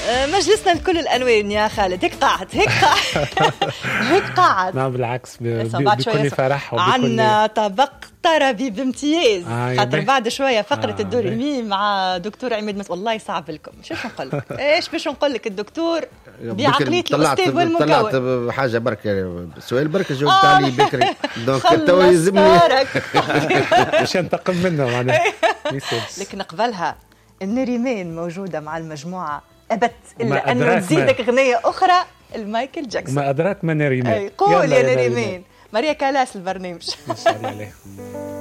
مجلسنا لكل الألوان يا خالد. هيك قاعد هيك قاعد. لا بالعكس بكل فرح عنا طبق طربي بامتياز. خاطر بعد شوية فقرة الدوري مي مع دكتور عماد والله صعب لكم. شو نقول لك ايش باش نقول لك الدكتور بعقلية الأستاذ والمكون. طلعت بحاجة بركة سؤال بركة جاوبت عليه بكري دونك تو يلزمني باش ننتقم منه معناها. لكن قبلها النريمان موجودة مع المجموعة أبت إلا أنه نزيدك غنية أخرى المايكل جاكسون. ما أدراك ما نريمان. قول يا نريمان. ماريا كالاس البرنامج. ما شاء الله عليه.